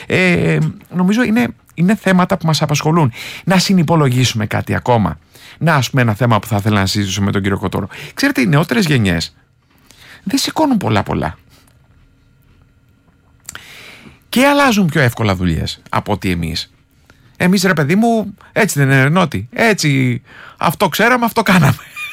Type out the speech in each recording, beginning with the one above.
Νομίζω είναι θέματα που μας απασχολούν. Να συνυπολογίσουμε κάτι ακόμα. Να, ας πούμε, ένα θέμα που θα ήθελα να συζητήσω με τον κύριο Κοτόρο. Ξέρετε, οι νεότερες γενιές δεν σηκώνουν πολλά. Και αλλάζουν πιο εύκολα δουλειές από ότι εμείς. Εμείς, ρε παιδί μου, έτσι δεν είναι, Νότι? Έτσι, αυτό ξέραμε, αυτό κάναμε.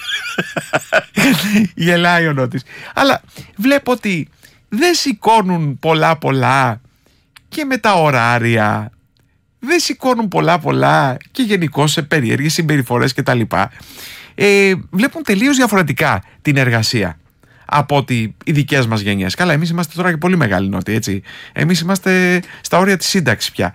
Γελάει ο Νότης. Αλλά βλέπω ότι δεν σηκώνουν πολλά και με τα ωράρια. Δεν σηκώνουν πολλά και γενικώς σε περίεργες συμπεριφορές κτλ. Βλέπουν τελείως διαφορετικά την εργασία από ότι οι δικές μας γενιές. Καλά, εμείς είμαστε τώρα και πολύ μεγάλοι, Νότι, έτσι. Εμείς είμαστε στα όρια της σύνταξης πια.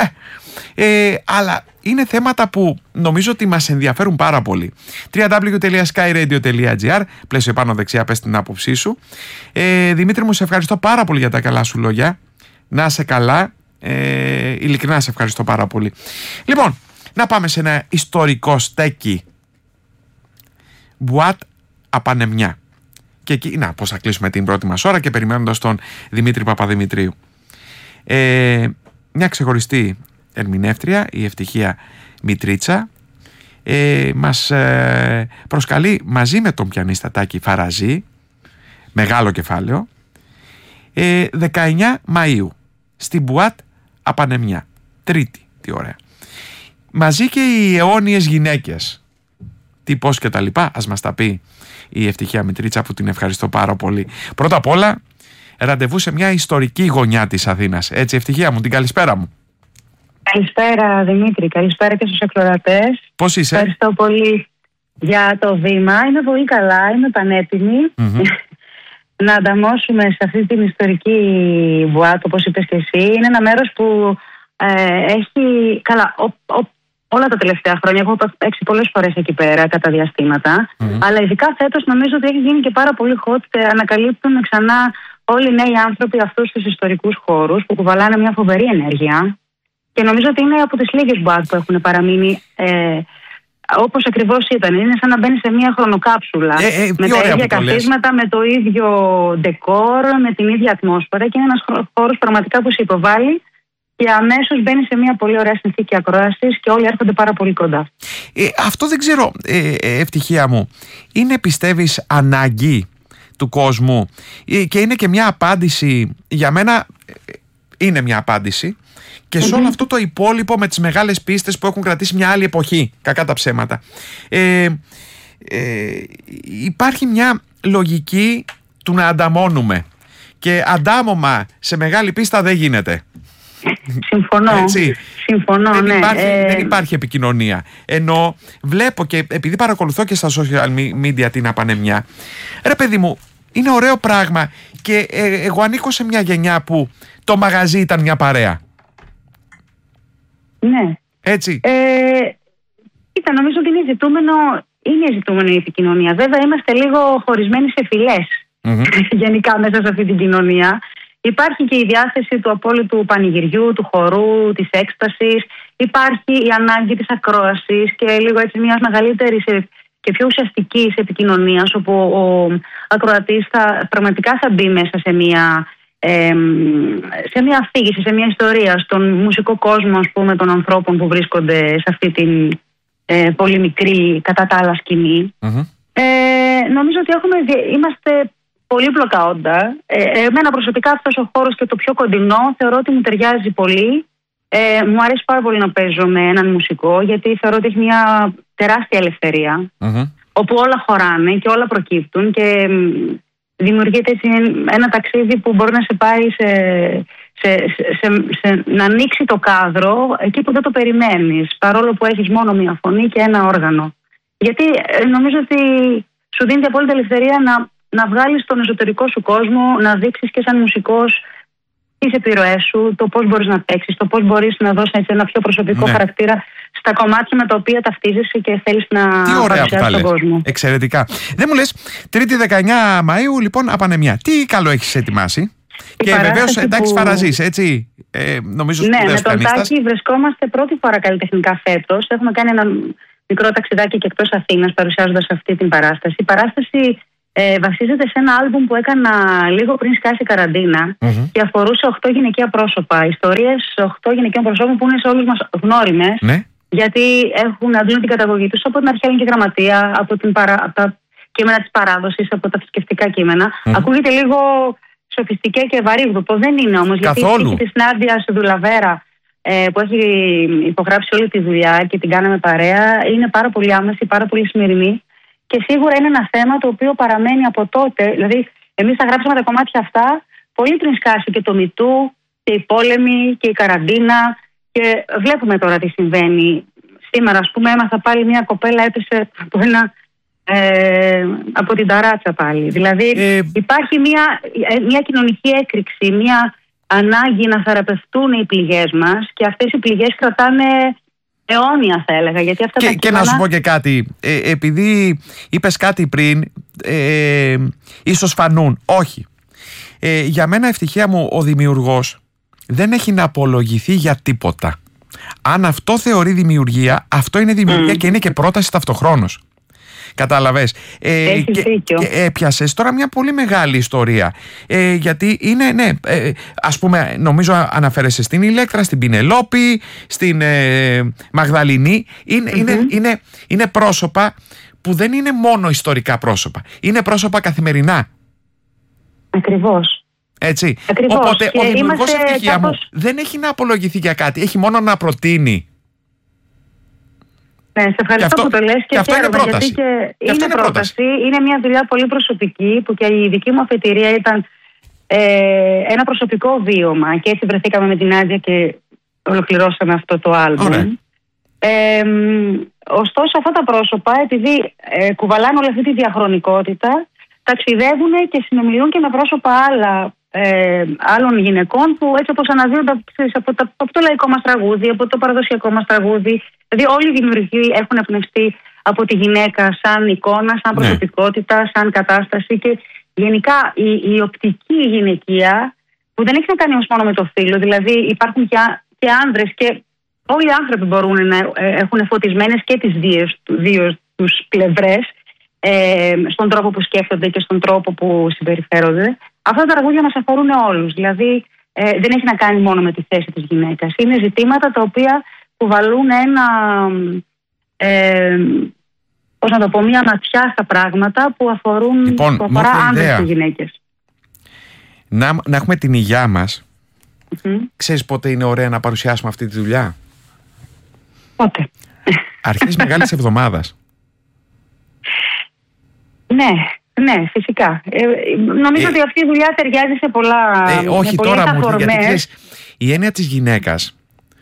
Αλλά είναι θέματα που νομίζω ότι μας ενδιαφέρουν πάρα πολύ. www.skyradio.gr, πλαίσιο πάνω δεξιά, πες την άποψή σου. Δημήτρη μου, σε ευχαριστώ πάρα πολύ για τα καλά σου λόγια. Να είσαι καλά. Ειλικρινά σε ευχαριστώ πάρα πολύ. Λοιπόν, να πάμε σε ένα ιστορικό στέκι. Μπουάτ Απανεμιά. Και εκεί, να, πώς θα κλείσουμε την πρώτη μας ώρα και περιμένοντας τον Δημήτρη Παπαδημητρίου. Μια ξεχωριστή ερμηνεύτρια, η Ευτυχία Μητρίτσα, μας προσκαλεί μαζί με τον πιανίστα Τάκη Φαραζή, μεγάλο κεφάλαιο, 19 Μαΐου στην Μπουάτ Απανεμιά, Τρίτη, τι ωραία. Μαζί και οι αιώνιες γυναίκες, τι, πώς και τα λοιπά, ας μας τα πει η Ευτυχία Μητρίτσα, που την ευχαριστώ πάρα πολύ. Πρώτα απ' όλα, ραντεβού σε μια ιστορική γωνιά της Αθήνας. Έτσι, Ευτυχία μου, την καλησπέρα μου. Καλησπέρα, Δημήτρη, καλησπέρα και στους ακροατές. Πώς είσαι? Ευχαριστώ πολύ για το βήμα. Είμαι πολύ καλά, είμαι πανέτοιμη να ανταμώσουμε σε αυτή την ιστορική Μπουάτ, όπως είπες και εσύ. Είναι ένα μέρος που έχει... Καλά, όλα τα τελευταία χρόνια έχω παίξει πολλές φορές εκεί πέρα κατά διαστήματα, αλλά ειδικά φέτος νομίζω ότι έχει γίνει και πάρα πολύ hot και ανακαλύπτουν ξανά όλοι οι νέοι άνθρωποι αυτούς τους ιστορικούς χώρους που κουβαλάνε μια φοβερή ενέργεια. Και νομίζω ότι είναι από τις λίγες Μπουάτ που έχουν παραμείνει όπως ακριβώς ήταν. Είναι σαν να μπαίνει σε μια χρονοκάψουλα. Με τα ίδια καθίσματα, με το ίδιο ντεκόρ, με την ίδια ατμόσφαιρα. Και είναι ένας χώρος πραγματικά που σε υποβάλλει και αμέσως μπαίνει σε μια πολύ ωραία συνθήκη ακρόασης και όλοι έρχονται πάρα πολύ κοντά. Αυτό δεν ξέρω, Ευτυχία μου. Είναι, πιστεύεις, ανάγκη του κόσμου? Και είναι και μια απάντηση, για μένα είναι μια απάντηση. Και σε όλο αυτό το υπόλοιπο με τις μεγάλες πίστες που έχουν κρατήσει μια άλλη εποχή, κακά τα ψέματα, υπάρχει μια λογική του ανανταμώνουμε. Και αντάμωμα σε μεγάλη πίστα δεν γίνεται. Συμφωνώ. Συμφωνώ, δεν υπάρχει επικοινωνία. Ενώ βλέπω, και επειδή παρακολουθώ και στα social media την Απανεμιά, ρε παιδί μου, είναι ωραίο πράγμα. Και εγώ ανήκω σε μια γενιά που το μαγαζί ήταν μια παρέα. Ναι. Έτσι. Κοίτα, νομίζω ότι είναι ζητούμενο η επικοινωνία. Βέβαια, είμαστε λίγο χωρισμένοι σε φυλές γενικά μέσα σε αυτή την κοινωνία. Υπάρχει και η διάθεση του απόλυτου πανηγυριού, του χορού, της έκστασης. Υπάρχει η ανάγκη της ακρόασης και λίγο έτσι μιας μεγαλύτερης και πιο ουσιαστικής επικοινωνίας, όπου ο ακροατής πραγματικά θα μπει μέσα σε μια αφήγηση, σε μια ιστορία, στον μουσικό κόσμο, ας πούμε, των ανθρώπων που βρίσκονται σε αυτή την πολύ μικρή κατά τα άλλα σκηνή. Νομίζω ότι είμαστε πολύπλοκα όντα. Εμένα προσωπικά αυτός ο χώρος και το πιο κοντινό θεωρώ ότι μου ταιριάζει πολύ. Μου αρέσει πάρα πολύ να παίζω με έναν μουσικό, γιατί θεωρώ ότι έχει μια τεράστια ελευθερία, όπου όλα χωράνε και όλα προκύπτουν και δημιουργείται έτσι ένα ταξίδι που μπορεί να σε πάει να ανοίξει το κάδρο εκεί που δεν το περιμένεις, παρόλο που έχεις μόνο μία φωνή και ένα όργανο. Γιατί νομίζω ότι σου δίνει την απόλυτη ελευθερία να βγάλεις τον εσωτερικό σου κόσμο, να δείξεις και σαν μουσικός τις επιρροές σου, το πώς μπορείς να παίξεις, το πώς μπορείς να δώσεις έτσι ένα πιο προσωπικό χαρακτήρα στα κομμάτια με τα οποία ταυτίζεσαι και θέλεις να παρουσιάσεις τον κόσμο. Εξαιρετικά. Δεν μου λες, Τρίτη 19 Μαΐου, λοιπόν, Απανεμιά. Τι καλό έχεις ετοιμάσει? Και βεβαίως Τάκης Φαραζής, έτσι. Νομίζω ναι, με τον Τάκη βρισκόμαστε πρώτη φορά καλλιτεχνικά φέτος. Έχουμε κάνει ένα μικρό ταξιδάκι και εκτός Αθήνας, παρουσιάζοντας αυτή την παράσταση. Η παράσταση βασίζεται σε ένα άλμπουμ που έκανα λίγο πριν σκάσει η καραντίνα και αφορούσε 8 γυναικεία πρόσωπα. Ιστορίες 8 γυναικείων προσώπων που είναι σε όλους μας γνώριμες. Ναι. Γιατί αντλούν την καταγωγή τους από την αρχαία ελληνική γραμματεία, από τα κείμενα της παράδοσης, από τα θρησκευτικά κείμενα. Ακούγεται λίγο σοφιστικέ και βαρύγδουπο. Δεν είναι όμως. Καθόλου. Γιατί η της Νάντιας Δουλαβέρα, που έχει υπογράψει όλη τη δουλειά και την κάναμε παρέα, είναι πάρα πολύ άμεση, πάρα πολύ σημερινή. Και σίγουρα είναι ένα θέμα το οποίο παραμένει από τότε. Δηλαδή, εμείς τα γράψαμε τα κομμάτια αυτά πολύ πριν σκάσει και το MeToo και η πόλεμη και η καραντίνα. Και βλέπουμε τώρα τι συμβαίνει. Σήμερα, ας πούμε, έμαθα πάλι μια κοπέλα έπεσε από την ταράτσα πάλι. Δηλαδή, υπάρχει μια κοινωνική έκρηξη, μια ανάγκη να θεραπευτούν οι πληγές μας και αυτές οι πληγές κρατάνε αιώνια, θα έλεγα. Γιατί αυτά και να σου πω και κάτι. Επειδή είπες κάτι πριν, ίσως φανούν. Όχι. Για μένα, ευτυχία μου, ο δημιουργός δεν έχει να απολογηθεί για τίποτα. Αν αυτό θεωρεί δημιουργία, αυτό είναι δημιουργία και είναι και πρόταση ταυτοχρόνως. Κατάλαβες. Και έπιασες τώρα μια πολύ μεγάλη ιστορία. Γιατί είναι, ναι, ας πούμε, νομίζω αναφέρεσαι στην Ηλέκτρα, στην Πινελόπη, στην Μαγδαληνή. Είναι πρόσωπα που δεν είναι μόνο ιστορικά πρόσωπα. Είναι πρόσωπα καθημερινά. Ακριβώς. Έτσι. Ακριβώς. Οπότε ο δημιουργός, ευτυχία μου, δεν έχει να απολογηθεί για κάτι. Έχει μόνο να προτείνει. Ναι, σε ευχαριστώ που το λες και αυτό είναι πρόταση. Είναι πρόταση. Είναι μια δουλειά πολύ προσωπική που και η δική μου αφετηρία ήταν ένα προσωπικό βίωμα και έτσι βρεθήκαμε με την Νάντια και ολοκληρώσαμε αυτό το άλμπουμ. Ωστόσο αυτά τα πρόσωπα, επειδή κουβαλάνε όλη αυτή τη διαχρονικότητα, ταξιδεύουν και συνομιλούν και με πρόσωπα άλλων γυναικών που έτσι όπως αναδύονται από το λαϊκό μας τραγούδι, από το παραδοσιακό μας τραγούδι. Δηλαδή όλοι οι δημιουργοί έχουν εμπνευστεί από τη γυναίκα σαν εικόνα, σαν προσωπικότητα, σαν κατάσταση και γενικά η οπτική γυναικεία που δεν έχει να κάνει όμως μόνο με το φύλο. Δηλαδή υπάρχουν και άνδρες και όλοι οι άνθρωποι μπορούν να έχουν φωτισμένες και τις δύο τους πλευρές στον τρόπο που σκέφτονται και στον τρόπο που συμπεριφέρονται. Αυτά τα τραγούδια μας αφορούν όλους. Δηλαδή δεν έχει να κάνει μόνο με τη θέση της γυναίκας. Είναι ζητήματα τα οποία κουβαλούν πώς να το πω, μια ματιά στα πράγματα που αφορούν που αφορά άνδρες και γυναίκες. Να έχουμε την υγειά μας. Ξέρεις πότε είναι ωραία να παρουσιάσουμε αυτή τη δουλειά? Πότε? Αρχές Μεγάλης Εβδομάδας. Ναι, φυσικά. Νομίζω ότι αυτή η δουλειά ταιριάζει σε πολλά. Όχι τώρα μου, γιατί ξέρεις, η έννοια της γυναίκας,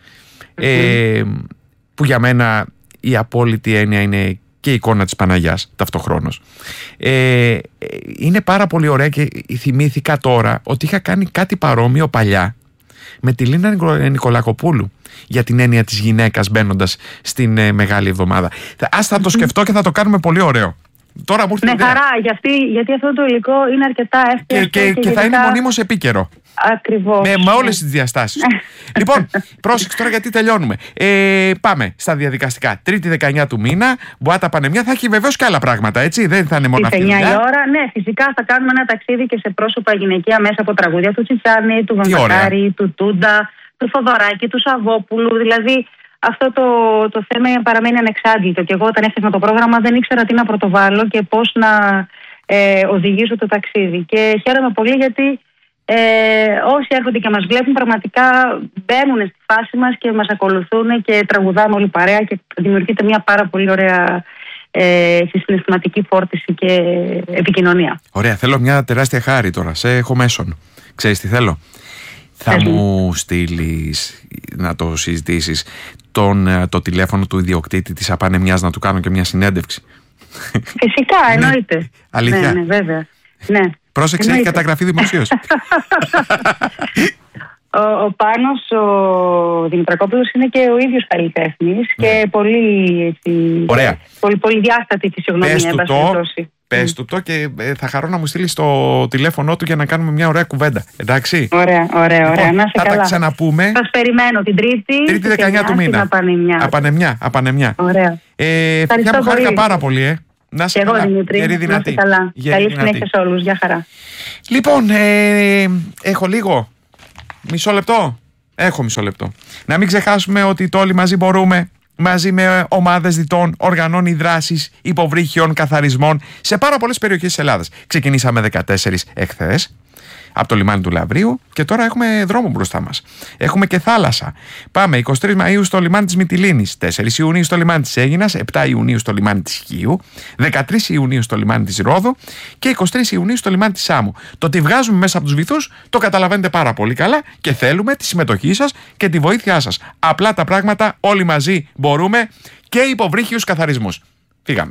που για μένα η απόλυτη έννοια είναι και η εικόνα της Παναγιάς ταυτοχρόνως, είναι πάρα πολύ ωραία και θυμήθηκα τώρα ότι είχα κάνει κάτι παρόμοιο παλιά με τη Λίνα Νικολακοπούλου για την έννοια της γυναίκας μπαίνοντας στην Μεγάλη Εβδομάδα. Θα το σκεφτώ και θα το κάνουμε πολύ ωραίο. Τώρα μου ήρθε χαρά, γιατί αυτό το υλικό είναι αρκετά εύκολο και θα είναι μονίμως επίκαιρο. Ακριβώς. Με όλες τις διαστάσεις. Λοιπόν, πρόσεξε τώρα γιατί τελειώνουμε. Πάμε στα διαδικαστικά. Τρίτη 19 του μήνα, Μπουάτα Πανεμιά. Θα έχει βεβαίως και άλλα πράγματα, έτσι. Δεν θα είναι μόνο αυτή η δουλειά. 9 η ώρα, ναι, φυσικά θα κάνουμε ένα ταξίδι και σε πρόσωπα γυναικεία μέσα από τραγούδια του Τσιτσάνη, του Βαμβακάρη, του Τούντα, του Θοδωράκη, του Σαββόπουλου. Δηλαδή αυτό το θέμα παραμένει ανεξάντλητο. Και εγώ όταν έφτιαχνα το πρόγραμμα δεν ήξερα τι να πρωτοβάλω και πώς να οδηγήσω το ταξίδι. Και χαίρομαι πολύ γιατί όσοι έρχονται και μας βλέπουν πραγματικά μπαίνουν στη φάση μας και μας ακολουθούν και τραγουδάμε όλοι παρέα και δημιουργείται μια πάρα πολύ ωραία συναισθηματική φόρτιση και επικοινωνία. Ωραία, θέλω μια τεράστια χάρη τώρα. Σε έχω μέσον. Ξέρεις τι θέλω? Θα μου στείλεις να το συζητήσεις το τηλέφωνο του ιδιοκτήτη της Απανεμιάς να του κάνω και μια συνέντευξη? Φυσικά, εννοείται. Αλήθεια? Ναι, βέβαια. Ναι. Πρόσεξε, έχει καταγραφεί δημοσίως. Ο Πάνος ο Δημητρακόπουλος είναι και ο ίδιος καλλιτέχνης και πολύ διάστατη φυσιογνωμία. Πες του το και θα χαρώ να μου στείλεις το τηλέφωνο του για να κάνουμε μια ωραία κουβέντα. Εντάξει. Ωραία. Λοιπόν, να σε θα καλά. τα ξαναπούμε. Σας περιμένω την Τρίτη 19 του μήνα. Απανεμιά. Απανεμιά. Ωραία. Χάρηκα πάρα πολύ. Να είσαι και καλά. εγώ, Δημήτρη. Γερή δυνατή. Να είστε καλά. Καλή συνέχεια σε όλους. Γεια χαρά. Λοιπόν, έχω λίγο. Μισό λεπτό. Έχω μισό λεπτό. Να μην ξεχάσουμε ότι το Όλοι Μαζί Μπορούμε, μαζί με ομάδες διτών, οργανώνει δράσεις υποβρύχιων καθαρισμών σε πάρα πολλές περιοχές της Ελλάδας. Ξεκινήσαμε 14 εχθές από το λιμάνι του Λαβρίου και τώρα έχουμε δρόμο μπροστά μας. Έχουμε και θάλασσα. Πάμε 23 Μαΐου στο λιμάνι της Μυτιλήνης, 4 Ιουνίου στο λιμάνι της Αίγινας, 7 Ιουνίου στο λιμάνι της Χίου, 13 Ιουνίου στο λιμάνι της Ρόδου και 23 Ιουνίου στο λιμάνι της Σάμου. Το ότι βγάζουμε μέσα από τους βυθούς το καταλαβαίνετε πάρα πολύ καλά και θέλουμε τη συμμετοχή σας και τη βοήθειά σας. Απλά τα πράγματα, όλοι μαζί μπορούμε και υποβρύχιους καθαρισμούς. Φύγαμε.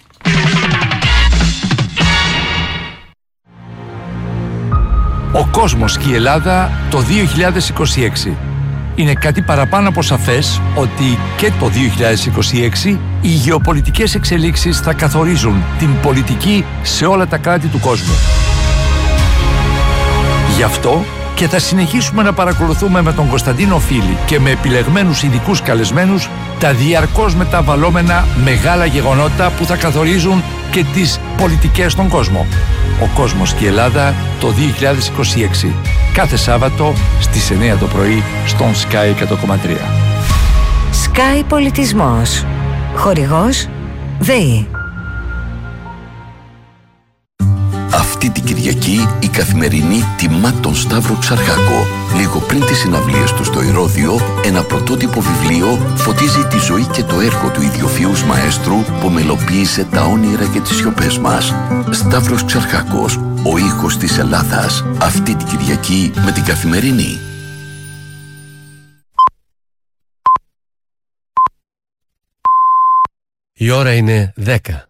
Ο κόσμος και η Ελλάδα το 2026. Είναι κάτι παραπάνω από σαφές ότι και το 2026 οι γεωπολιτικές εξελίξεις θα καθορίζουν την πολιτική σε όλα τα κράτη του κόσμου. Γι' αυτό και θα συνεχίσουμε να παρακολουθούμε με τον Κωνσταντίνο Φίλη και με επιλεγμένους ειδικούς καλεσμένους τα διαρκώς μεταβαλλόμενα μεγάλα γεγονότα που θα καθορίζουν και τις πολιτικές στον κόσμο. Ο κόσμος και η Ελλάδα το 2026. Κάθε Σάββατο στις 9 το πρωί στον Sky 100,3. Sky Πολιτισμός. Χορηγός ΔΕΗ. Αυτή την Κυριακή η Καθημερινή τιμά τον Σταύρο Ξαρχάκο. Λίγο πριν τις συναυλίες του στο Ηρώδειο, ένα πρωτότυπο βιβλίο φωτίζει τη ζωή και το έργο του ιδιοφυούς μαέστρου που μελοποίησε τα όνειρα και τις σιωπές μας. Σταύρος Ξαρχάκος, ο ήχος της Ελλάδας. Αυτή την Κυριακή με την Καθημερινή. Η ώρα είναι 10.